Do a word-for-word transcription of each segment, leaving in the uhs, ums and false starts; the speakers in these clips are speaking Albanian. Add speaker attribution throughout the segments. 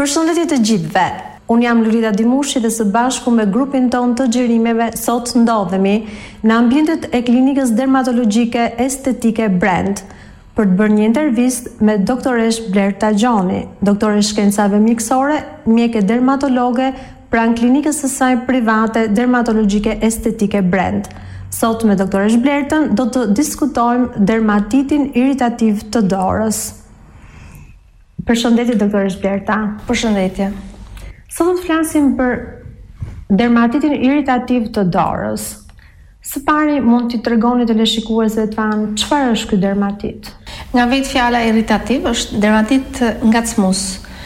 Speaker 1: Përshëndetje të gjithëve. Unë jam Lurida Dimushi dhe së bashku me grupin ton të xhirimeve sot ndodhemi në ambientet e klinikës dermatologjike estetike Brand për të bërë një intervistë me doktoresh Blerta Gjoni, doktore shkencave mjekësore, mjeke dermatologe pranë klinikës së saj private dermatologjike estetike Brand. Sot me doktoresh Blertën do të diskutojmë dermatitin iritativ të dorës. Përshëndetje doktoresh Blerta.
Speaker 2: Përshëndetje.
Speaker 1: Sot do të flasim për dermatitin iritativ të dorës. Së pari mund t'i tregoni të shikuesve tanë çfarë është ky dermatit?
Speaker 2: Nga vetë fjala iritativ është dermatit ngacmues.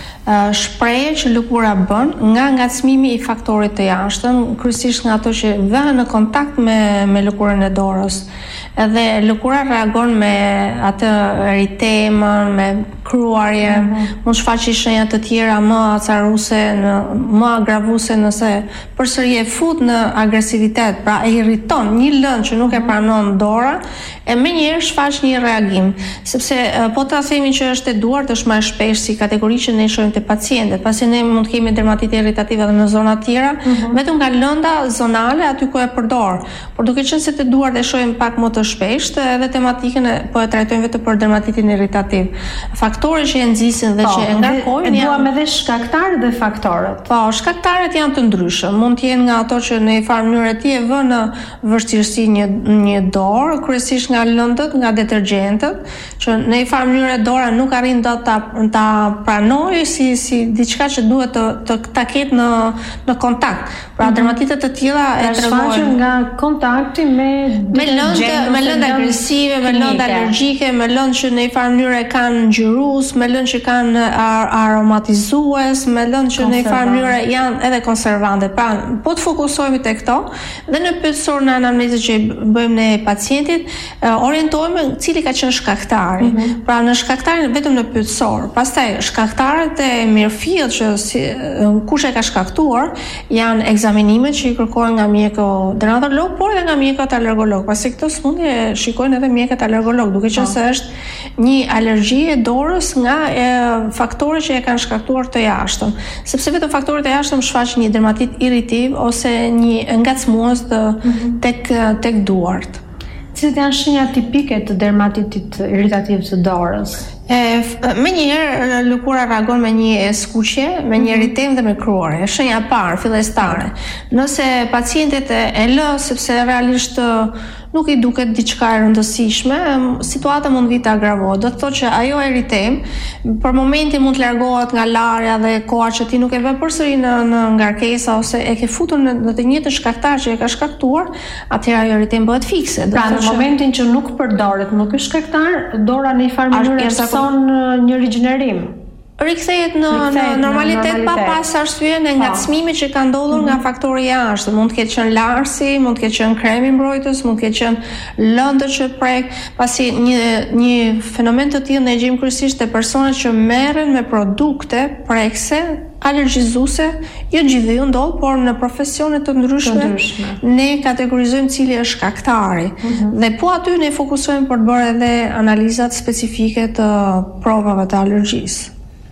Speaker 2: Shprehje që lëkura bën nga ngacmimi i faktorit të jashtëm, kryesisht nga ato që vënë në kontakt me me lëkurën e dorës. Edhe lëkura reagon me atë eritemën, me kruarje, mm -hmm. mund shfaqë shenja të tjera më acaruese, në, më agravuese nëse përsëri e fut në agresivitet, pra e irriton një lëndë që nuk e pranon dora, e menjëherë shfaq një reagim, sepse po ta themi që është e duart është më e shpesh si kategori që ne shohim te pacientët, pasi ne mund të kemi dermatitë irritative edhe në zona të tjera, mm -hmm. vetëm nga lënda zonale aty ku e përdor. Por duke qenë se te duart e shohim pak më të shpesht, edhe tematikën e, po e trajtojmë vetëm për dermatitin irritativ. Faktorët që e nxisin dhe po, që e ngarkojnë
Speaker 1: janë duam edhe shkaktarët dhe faktorët.
Speaker 2: Po, shkaktarët janë të ndryshëm. Mund të jenë nga ato që në një farë mënyrë ti e vën në vështirësi një një dorë, kryesisht nga lëndët, nga detergjentët, që në një farë mënyrë dora nuk arrin dot ta ta pranojë si si diçka që duhet të të ta ketë në në kontakt. Pra mm -hmm. dermatite të tilla e
Speaker 1: tregojnë nga kontakti me
Speaker 2: me lëndë, me lëndë agresive, me lëndë alergjike, me lëndë që në një farë mënyrë kanë ngjyrus, me lëndë që kanë ar aromatizues, me lëndë që në një farë mënyrë janë edhe konservante. Pra, po të fokusohemi te këto dhe në pyetësor në anamnezë që bëjmë ne pacientit, orientohemi cili ka qenë shkaktari. Mm -hmm. Pra në shkaktarin vetëm në pyetësor. Pastaj shkaktarët e mirëfillt që si, kush e ka shkaktuar janë ekzamenimet që i kërkohen nga mjeku dermatolog, por edhe nga mjekët alergolog. Pasi këto sëmundje shikojnë edhe mjekët alergolog, duke qenë se është një alergji e dorës nga e, faktorët që e kanë shkaktuar të jashtëm. Sepse vetëm faktorët e jashtëm shfaqin një dermatit irritiv ose një ngacmues të mm -hmm. tek tek duart.
Speaker 1: Cilat janë shenjat tipike të dermatitit irritativ të dorës?
Speaker 2: E, me njëherë lëkura reagon me një skuqje, me një eritem dhe me kruarje. Shenja e parë, fillestare. Nëse pacientet e, e lë sepse realisht nuk i duket diçka e rëndësishme, situata mund vit të agravohet. Do të thotë që ajo eritem për momentin mund të largohet nga larja dhe koha që ti nuk e vë përsëri në, në ngarkesa ose e ke futur në, në të njëjtën shkaktar që e ka shkaktuar, atëherë ajo eritem bëhet fikse.
Speaker 1: Pra në momentin që nuk përdoret, nuk është shkaktar, dora në një farë mënyrë një rigjenerim.
Speaker 2: Rikthehet në, në normalitet pa pas arsye në ngacmimet që kanë ndodhur mm -hmm. nga faktori jashtë. Mund të ketë qenë larsi, mund të ketë qenë kremi mbrojtës, mund të ketë qenë lëndët që prek, pasi një një fenomen të tillë ne gjejmë kryesisht te personat që merren me produkte prekse alergjizuese, jo gjithë ndodh, por në profesione të ndryshme, të ndryshme. Ne kategorizojmë cili është shkaktari. Mm -hmm. Dhe po aty ne fokusohemi për të bërë edhe analizat specifike të provave të alergjisë.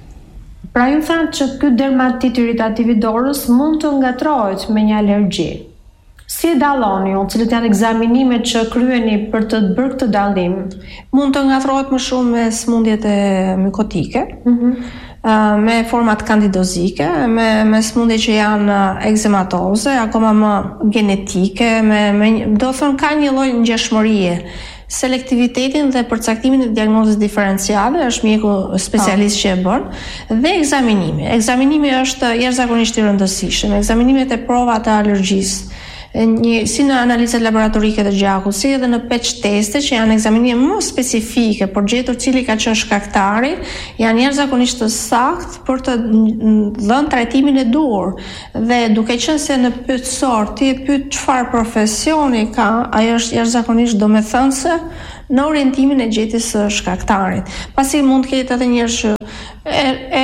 Speaker 1: Pra ju thanë që ky dermatit irritativ i dorës mund të ngatrohet me një alergji. Si e dalloni ju, cilët janë ekzamenimet që kryeni për të bërë këtë dallim?
Speaker 2: Mund të ngatrohet më shumë me sëmundjet e mikotike, mm -hmm. me format kandidozike, me, me sëmundje që janë ekzematoze, akoma më genetike, me, me, do thënë ka një lloj ngjashmërie. Selektivitetin dhe përcaktimin e diagnozës diferenciale është mjeku specialist oh. që e bën, dhe ekzaminimi. Ekzaminimi është jashtëzakonisht i rëndësishëm. Ekzaminimet e prova të alergjisë, një, si në analizat laboratorike të gjakut, si edhe në patch teste që janë ekzaminime më specifike për gjetur cili ka qenë shkaktari, janë jashtëzakonisht të saktë për të dhënë trajtimin e duhur. Dhe duke qenë se në pyetësor ti e pyet çfarë profesioni ka, ajo është jashtëzakonisht domethënëse në orientimin e gjetjes së shkaktarit. Pasi mund të ketë edhe njerëz që e, e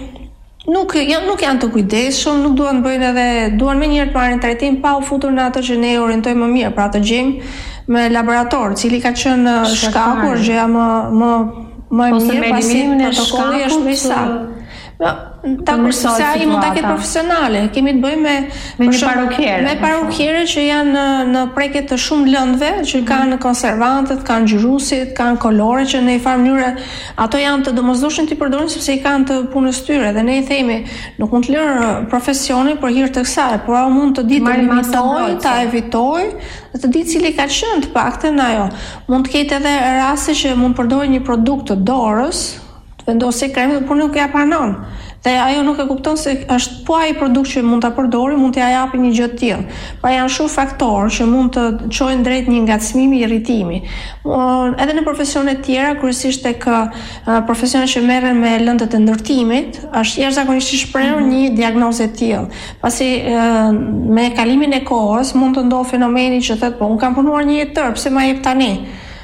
Speaker 2: Nuk janë, nuk janë të kujdesshëm, nuk duan të bëjnë edhe, duan më njëherë të marrin trajtim pa u futur në ato që ne orientojmë më mirë, pra të gjejmë me laborator, cili ka qenë shkaku, është gjëja më më më e mirë, pasi protokolli është më i saktë. Ta se ai mund ta ketë profesionale, kemi të bëjmë me
Speaker 1: me një parukierë.
Speaker 2: Me parukierë që janë në, në prekje të shumë lëndëve, që kanë konservantët, kanë gjyrusit, kanë kolore që në një farë mënyrë ato janë të domosdoshme ti përdorin sepse i kanë të punës tyre dhe ne i themi nuk mund të lërë profesionin për hir të kësaj, por ajo mund të ditë të limitoj, ta evitoj, dhe të ditë cili ka qenë të paktën ajo. Mund të ketë edhe raste që mund përdorë një produkt të dorës, vendosë krem, por nuk ja pranon. Dhe ajo nuk e kupton se është po ai produkt që mund ta përdori, mund t'ia japi një gjë të tillë. Pra janë shumë faktorë që mund të çojnë drejt një ngacmimi, irritimi. Uh, edhe në profesione të tjera, kryesisht tek uh, profesione që merren me lëndët e ndërtimit, është jashtëzakonisht i shprehur një diagnozë të tillë. Pasi uh, me kalimin e kohës mund të ndodhë fenomeni që thotë, po un kam punuar një jetë tërë, pse ma jep tani?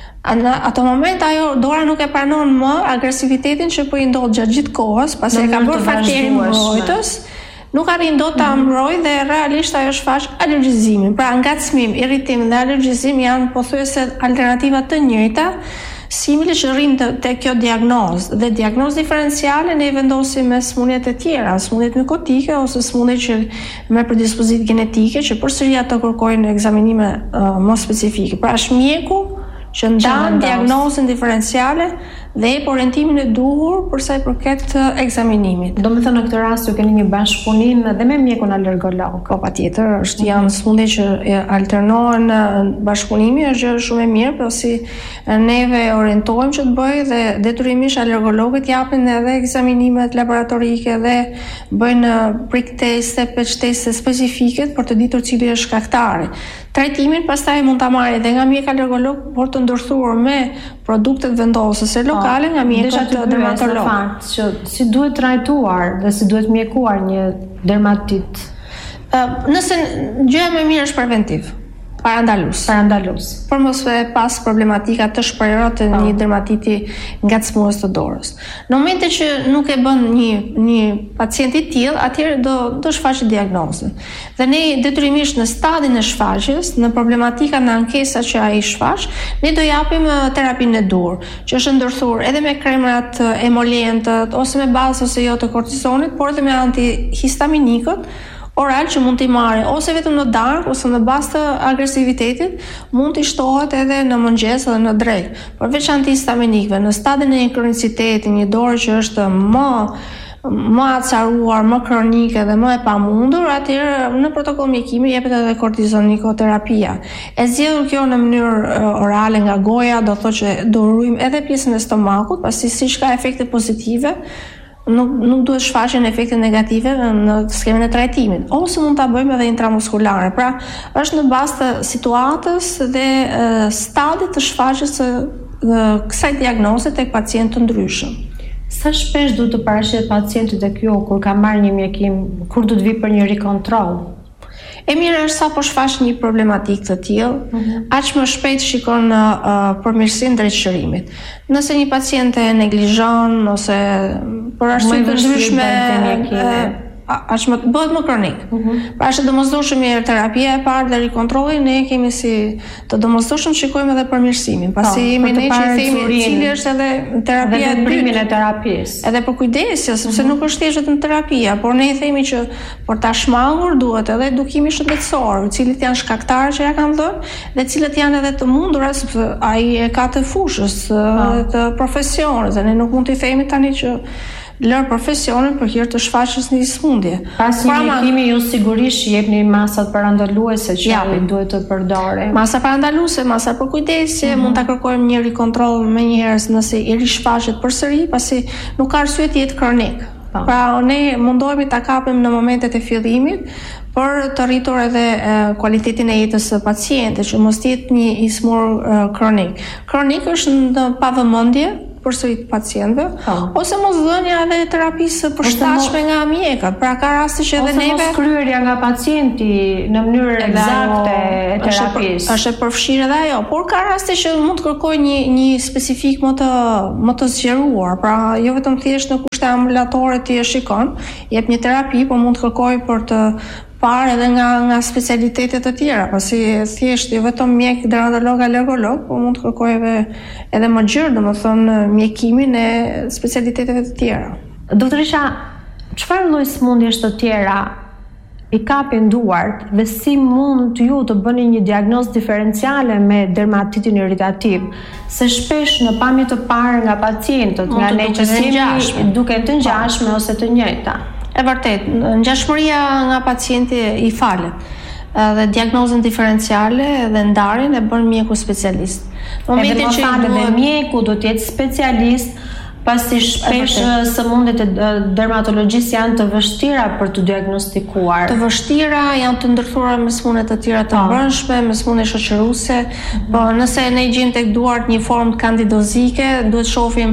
Speaker 2: Në ato moment ajo dora nuk e pranon më agresivitetin që po i ndodh gjatë gjithë kohës, pasi e ka bërë faktorin mbrojtës, nuk arrin dot ta mbrojë dhe realisht ajo shfaq alergjizimin. Pra ngacmim, irritim dhe alergjizim janë pothuajse alternativa të njëjta, simile që rrin te, te kjo diagnozë. Dhe diagnozë diferenciale ne i vendosim me smundjet e tjera, smundjet mikotike ose smundjet që me predispozitë genetike, që përsëri ato kërkojnë ekzaminime uh, më specifike. Pra është mjeku që ndan diagnozën diferenciale dhe e orientimin e duhur për sa i përket ekzaminimit.
Speaker 1: Do të thënë në këtë rast ju keni një bashkëpunim edhe me mjekun alergolog.
Speaker 2: Po patjetër, është mm-hmm. janë smundje që alternohen bashkëpunimi, është gjë shumë e mirë, por si neve orientojmë që të bëjë dhe detyrimisht alergologët japin edhe ekzaminimet laboratorike dhe bëjnë prick teste, patch teste specifike për të ditur cili është shkaktari. Trajtimin pastaj mund ta marrë edhe nga mjek alergolog, por të ndërthuar me produktet vendosëse lokale nga mjekët dermatolog.
Speaker 1: Fakt që si duhet trajtuar dhe si duhet mjekuar një dermatit?
Speaker 2: Uh, nëse gjëja më mirë është preventiv. Parandalus.
Speaker 1: Parandalus.
Speaker 2: Për mos e pas problematika të shprehura të një dermatiti ngacmues të dorës. Në momentin që nuk e bën një një pacient i tillë, atëherë do do shfaqet diagnozën. Dhe ne detyrimisht në stadin e shfaqjes, në problematika në ankesa që ai shfaq, ne do japim terapinë e dur, që është ndërthur edhe me kremrat emolientët ose me bazë ose jo të kortizonit, por edhe me antihistaminikët oral që mund t'i marrë ose vetëm në darkë ose në bazë të agresivitetit, mund t'i shtohet edhe në mëngjes edhe në drekë. Përveç antihistaminikëve, në stadin e kronicitetit, një dorë që është më më acaruar, më kronike dhe më e pamundur, atëherë në protokoll mjekimi jepet edhe kortizonikoterapi. E zgjedhur kjo në mënyrë orale nga goja, do thotë që do ruajmë edhe pjesën e stomakut, pasi siç ka efekte pozitive, nuk nuk duhet shfaqen efekte negative në skemen e trajtimit, ose mund ta bëjmë edhe intramuskulare. Pra, është në bazë të situatës dhe e, stadit të shfaqjes së kësaj diagnoze tek pacientë të ndryshëm.
Speaker 1: Sa shpesh duhet të paraqet pacienti tek ju kur ka marrë një mjekim, kur duhet vi për një rikontroll?
Speaker 2: E mirë është sa po shfaq një problematik të tillë, mm-hmm. aq më shpejt shikon uh, përmirësinë drejt shërimit. Nëse një pacient e neglizhon ose për arsye të ndryshme aq më bëhet më kronik. Mm-hmm. Pra është domosdoshme mirë terapia e parë dhe rikontrolli, ne kemi si të domosdoshëm shikojmë edhe përmirësimin. Pasi jemi ne që themi cili është edhe terapia e dytë
Speaker 1: e terapisë.
Speaker 2: Edhe për kujdesja, sepse mm-hmm. nuk është thjesht vetëm terapia, por ne i themi që për ta shmangur duhet edhe edukimi shëndetësor, cilët janë shkaktarë që ja kanë dhënë dhe cilët janë edhe të mundura, sepse ai e ka të fushës të profesionit, dhe ne nuk mund t'i themi tani që lër profesionin për hir të shfaqjes një smundje.
Speaker 1: Pas një mjekimi ju sigurisht jepni masat parandaluese që ai duhet të përdorë.
Speaker 2: Masa parandaluese, masa për kujdesje, mm-hmm. mund ta kërkojmë një rikontroll më një herë nëse i rishfaqet përsëri, pasi nuk ka arsye të jetë kronik. Pa. Pra ne mundohemi ta kapim në momentet e fillimit për të rritur edhe e, kualitetin e jetës së pacientit, që mos jetë një i smur e, kronik. Kronik është në pavëmendje përsëri të pacientëve, oh. ose mos dhënia edhe terapisë përshtatshme nga mjekët. Pra ka raste që edhe neve
Speaker 1: ose mos kryerja nga pacienti në mënyrë eksakte e terapisë.
Speaker 2: Është e përfshirë edhe ajo, por ka raste që mund të kërkojë një një specifik më të më të zgjeruar. Pra jo vetëm thjesht në kushte ambulatore ti e shikon, jep një terapi, por mund të kërkojë për të parë edhe nga nga specialitetet të tjera, pasi thjesht jo vetëm mjek dermatolog alergolog, por mund të kërkojë edhe edhe më gjerë, domethënë mjekimin e specialiteteve të tjera.
Speaker 1: Doktorisha, çfarë lloj sëmundjesh të tjera i kapin duart dhe si mund ju të bëni një diagnozë diferenciale me dermatitin irritativ, se shpesh në pamje të parë nga pacientët, nga ne që jemi duke të ngjashme ose të njëjta.
Speaker 2: E vërtet, ngjashmëria nga pacienti i falet. Dhe diagnozën diferenciale dhe ndarjen e bën mjeku specialist.
Speaker 1: Në momentin që falet dhe mjeku do të jetë specialist, pasi shpesh sëmundjet e dermatologjisë janë të vështira për të diagnostikuar.
Speaker 2: Të vështira, janë të ndërthuara me sëmundje të tjera të brendshme, me sëmundje shoqëruese. Po nëse ne gjejmë tek duart një formë kandidozike, duhet shohim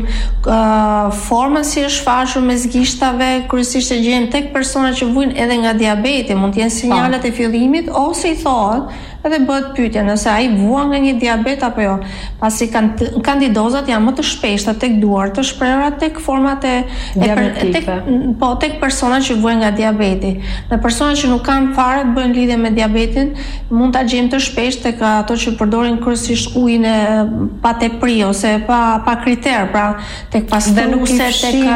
Speaker 2: uh, formën si është shfaqur mes gishtave, kryesisht e gjejmë tek persona që vujnë edhe nga diabeti, mund të jenë sinjalet e fillimit ose i thohet edhe bëhet pyetja nëse ai vua nga një diabet apo jo, pasi kandidozat janë më të shpeshta tek duart, të shprehura tek format e
Speaker 1: diabetike.
Speaker 2: Po tek persona që vujnë nga diabeti. Në persona që nuk kanë fare të bëjnë lidhje me diabetin, mund ta gjejmë të shpeshtë tek ato që përdorin kryesisht ujin e pa tepri ose pa pa kriter, pra tek pastruese, tek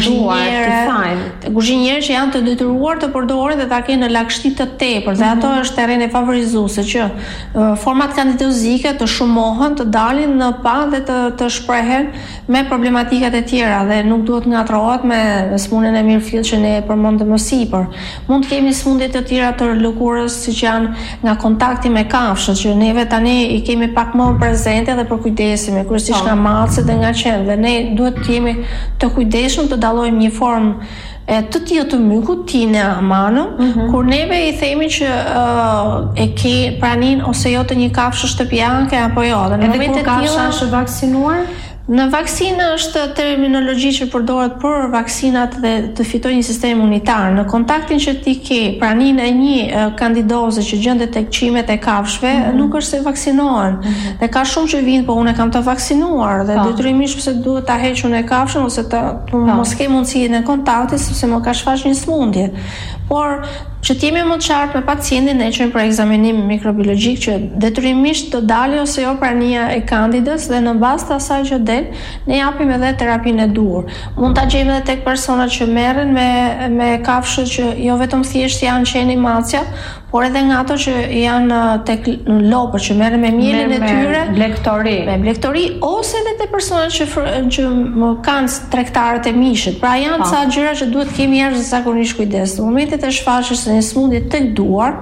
Speaker 2: kuzhinierë, tek kuzhinierë që janë të detyruar të përdorin dhe ta kenë në lagështi të tepër, dhe ato është terreni favorizuese që format kandidozike të shumohen, të dalin në pa dhe të, të shprehen me problematikat e tjera dhe nuk duhet ngatrohet me sëmundjen e mirëfillt që ne e përmendëm më sipër. Mund të kemi sëmundje të tjera të lëkurës siç janë nga kontakti me kafshët, që neve tani i kemi pak më prezente dhe përkujdesemi, kryesisht nga macet dhe nga qenë, dhe ne duhet të jemi të kujdesshëm të dallojmë një formë e të tillë të mykut tine a mano, mm-hmm. kur neve i themi që uh, e ke pranin ose jo të një kafshë shtëpiake apo jo.
Speaker 1: Dhe në edhe kur kafsha është vaksinuar?
Speaker 2: Në vaksinë është terminologji që përdoret për vaksinat dhe të fitojë një sistem imunitar. Në kontaktin që ti ke praninë e një uh, kandidoze që gjendet tek qimet e kafshëve, mm-hmm. nuk është se vaksinohen. Mm-hmm. Dhe ka shumë që vinë, po unë kam të vaksinuar dhe detyrimisht pse duhet ta hequn e kafshën ose të, të mos ke mundësinë e kontaktit sepse më ka shfaq një sëmundje. Por që të jemi më të qartë me pacientin, ne çojmë për ekzaminim mikrobiologjik që detyrimisht të dalë ose jo prania e kandidës dhe në bazë të asaj që del, ne japim edhe terapinë e duhur. Mund ta gjejmë edhe tek persona që merren me me kafshë që jo vetëm thjesht janë qeni macja, por edhe nga ato që janë tek lopët që merren me mielin e tyre,
Speaker 1: me blektori,
Speaker 2: me blektori ose edhe te personat që që kanë tregtarët e mishit. Pra janë ca gjëra që duhet kemi jashtëzakonisht kujdes. Në momentet e shfaqjes së një sëmundje tek duar,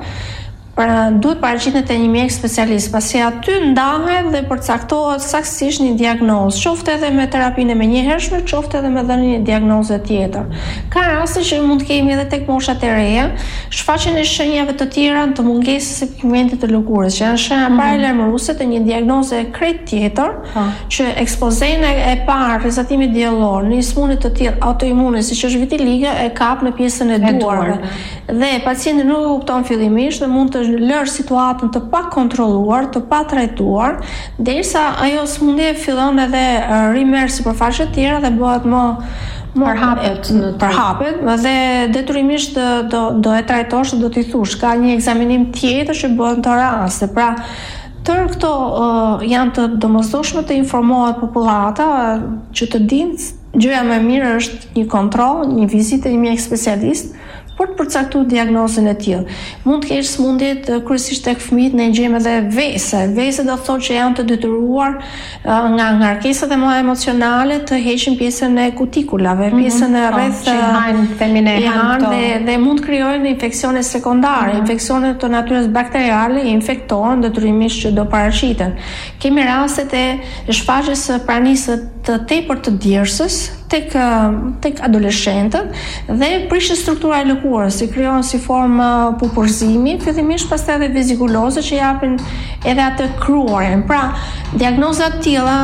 Speaker 2: pra duhet paraqitet te një mjek specialist, pasi aty ndahet dhe përcaktohet saktësisht një diagnozë, qoftë edhe me terapinë e menjëhershme, qoftë edhe me dhënien e diagnoze tjetër. Ka raste që mund të kemi edhe tek moshat e reja, shfaqjen e shenjave të tjera të mungesës së pigmentit të lëkurës, që janë shenja mm-hmm. paralajmëruese të një diagnoze krejt tjetër, ha. Që ekspozena e parë rrezatimit diellor në një sëmundje të tillë autoimune siç është vitiligo e kap në pjesën e duarve. Dhe pacienti nuk e kupton fillimisht dhe mund të lërë situatën të pa kontrolluar, të pa trajtuar, derisa ajo sëmundje fillon edhe rimerr sipërfaqe të tjera dhe bëhet më
Speaker 1: përhapet në
Speaker 2: përhapet dhe detyrimisht do do e trajtosh, do t'i thush, ka një ekzaminim tjetër që bëhet në të raste. Pra, tërë këto uh, janë të domosdoshme të informohet popullata uh, që të dinë gjëja më e mirë është një kontroll, një vizitë e një mjek specialist për të përcaktuar diagnozën e tillë. Mund të kesh sëmundjet kryesisht tek fëmijët, ne gjejmë edhe vese. Vese do të thotë që janë të detyruar uh, nga ngarkesat e mëdha emocionale të heqin pjesën e kutikulave, mm-hmm. pjesën e rreth
Speaker 1: që hajnë femine
Speaker 2: hanë dhe, dhe mund të krijojnë infeksione sekondare, mm-hmm. infeksione të natyrës bakteriale, infektohen detyrimisht që do paraqiten. Kemi rastet e shfaqjes së pranisë të tepër të djersës tek tek adoleshentët dhe prishje struktura e lëkurës, si krijohen si formë pupurzimi, fillimisht pastaj edhe vezikuloze që japin edhe atë kruarin. Pra, diagnoza të tilla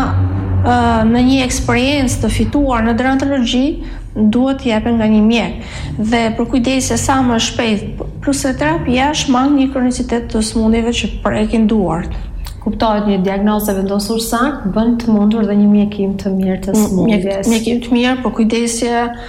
Speaker 2: në një eksperiencë të fituar në dermatologji duhet të jepen nga një mjek. Dhe për kujdesje sa më shpejt, plus e terapia shmang një kronicitet të sëmundjeve që prekin duart.
Speaker 1: Kuptohet një diagnozë vendosur saktë, bën të mundur dhe një mjekim të mirë të sëmundjes.
Speaker 2: Mjekim të mirë, por kujdesje